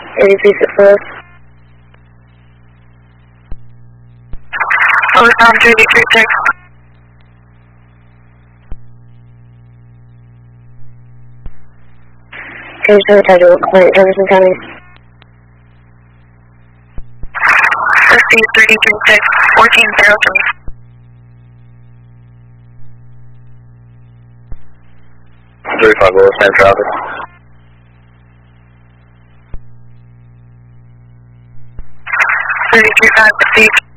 8364. Overcom 3336. Okay, just really tired to look quiet, Jefferson County. 3336, 1403. 35 below, same traffic. 3350.